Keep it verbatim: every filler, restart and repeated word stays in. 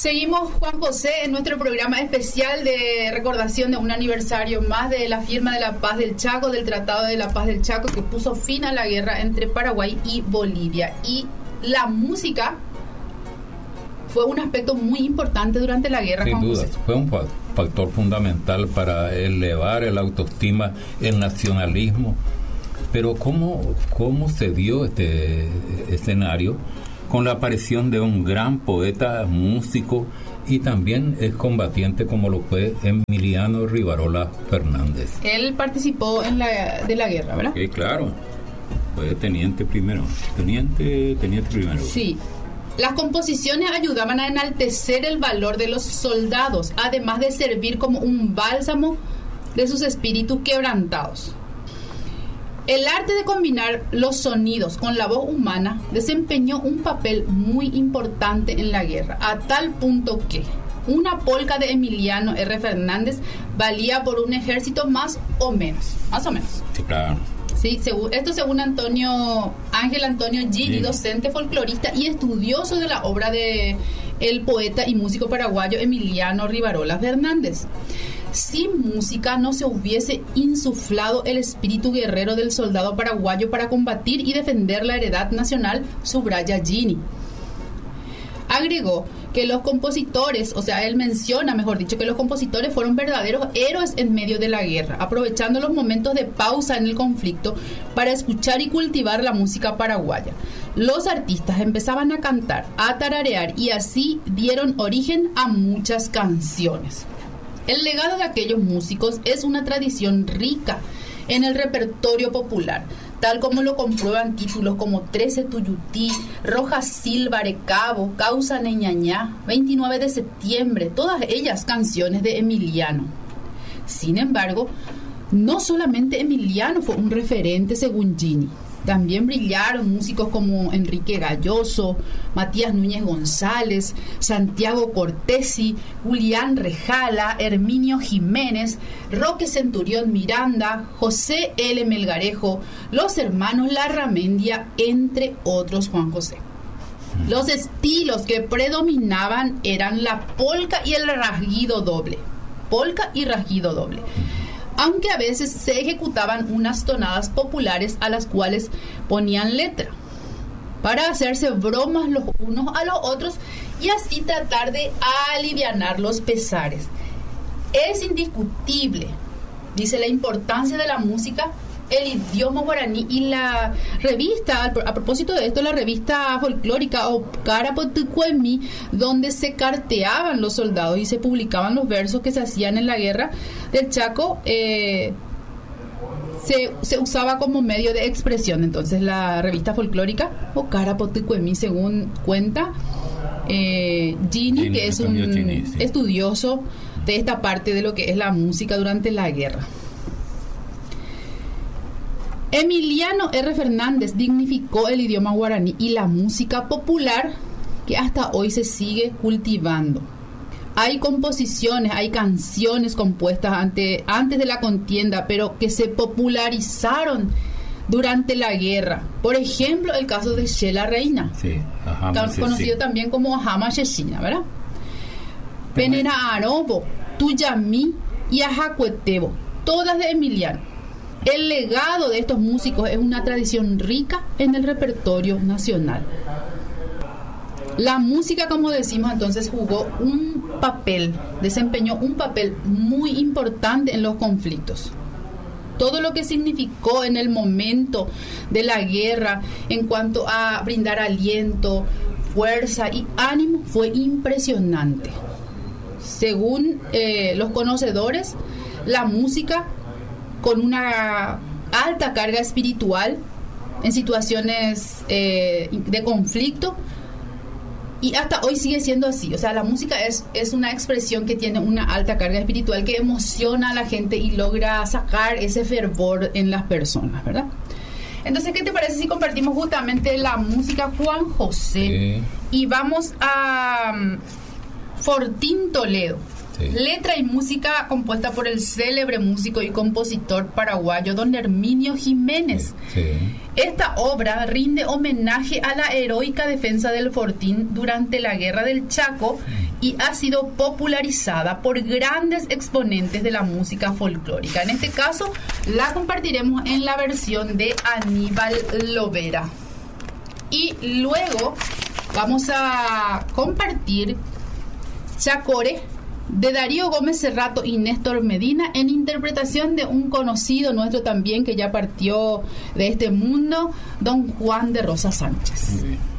Seguimos, Juan José, en nuestro programa especial de recordación de un aniversario más de la firma de la Paz del Chaco, del Tratado de la Paz del Chaco, que puso fin a la guerra entre Paraguay y Bolivia. Y la música fue un aspecto muy importante durante la guerra, Sin Juan duda, José. fue un factor fundamental para elevar el autoestima, el nacionalismo. Pero ¿cómo, cómo se dio este escenario? Con la aparición de un gran poeta, músico y también es combatiente como lo fue Emiliano Rivarola Fernández. Él participó en la de la guerra, ¿verdad? Sí, claro. Fue teniente primero. Teniente, teniente primero. Sí. Las composiciones ayudaban a enaltecer el valor de los soldados, además de servir como un bálsamo de sus espíritus quebrantados. El arte de combinar los sonidos con la voz humana desempeñó un papel muy importante en la guerra, a tal punto que una polca de Emiliano R. Fernández valía por un ejército más o menos, más o menos. Sí, claro. Sí, según, esto según Antonio Ángel Antonio Gini, sí. Docente folclorista y estudioso de la obra de el poeta y músico paraguayo Emiliano Rivarola Fernández. Sin música no se hubiese insuflado el espíritu guerrero del soldado paraguayo para combatir y defender la heredad nacional, subraya Gini. Agregó que los compositores, o sea, él menciona, mejor dicho, que los compositores fueron verdaderos héroes en medio de la guerra, aprovechando los momentos de pausa en el conflicto para escuchar y cultivar la música paraguaya. Los artistas empezaban a cantar, a tararear y así dieron origen a muchas canciones. El legado de aquellos músicos es una tradición rica en el repertorio popular, tal como lo comprueban títulos como trece Tuyutí, Roja Silva Arecabo, Causa Neñañá, veintinueve de septiembre, todas ellas canciones de Emiliano. Sin embargo, no solamente Emiliano fue un referente según Gini. También brillaron músicos como Enrique Galloso, Matías Núñez González, Santiago Cortesi, Julián Rejala, Herminio Jiménez, Roque Centurión Miranda, José L. Melgarejo, los hermanos Larramendia, entre otros, Juan José. Los estilos que predominaban eran la polca y el rasguido doble. Polca y rasguido doble. Aunque a veces se ejecutaban unas tonadas populares a las cuales ponían letra, para hacerse bromas los unos a los otros y así tratar de alivianar los pesares. Es indiscutible, dice, la importancia de la música, el idioma guaraní, y la revista, a propósito de esto, la revista folclórica Okara Potucuemi, donde se carteaban los soldados y se publicaban los versos que se hacían en la guerra del Chaco, eh, se, se usaba como medio de expresión. Entonces la revista folclórica Okara Potucuemi, según cuenta eh, Gini, Gini, que es un Gini, sí. estudioso de esta parte de lo que es la música durante la guerra. Emiliano R. Fernández dignificó el idioma guaraní y la música popular que hasta hoy se sigue cultivando. Hay composiciones, hay canciones compuestas ante, antes de la contienda, pero que se popularizaron durante la guerra. Por ejemplo, el caso de Shela Reina, sí, ajá, conocido sí. también como Ajama Sheshina, ¿verdad? Penera Arobo, Tuyamí y Ajacuetebo, todas de Emiliano. El legado de estos músicos es una tradición rica en el repertorio nacional. La música, como decimos, entonces jugó un papel, desempeñó un papel muy importante en los conflictos. Todo lo que significó en el momento de la guerra en cuanto a brindar aliento, fuerza y ánimo fue impresionante. Según eh, los conocedores, la música con una alta carga espiritual en situaciones eh, de conflicto, y hasta hoy sigue siendo así. O sea, la música es, es una expresión que tiene una alta carga espiritual que emociona a la gente y logra sacar ese fervor en las personas, ¿verdad? Entonces, ¿qué te parece si compartimos justamente la música, Juan José? Sí. Y vamos a um, Fortín Toledo. Sí. Letra y música compuesta por el célebre músico y compositor paraguayo don Herminio Jiménez. Sí. Esta obra rinde homenaje a la heroica defensa del Fortín durante la Guerra del Chaco y ha sido popularizada por grandes exponentes de la música folclórica. En este caso, la compartiremos en la versión de Aníbal Lovera. Y luego vamos a compartir Chacore de Darío Gómez Cerrato y Néstor Medina, en interpretación de un conocido nuestro también que ya partió de este mundo, don Juan de Rosas Sánchez. Muy bien.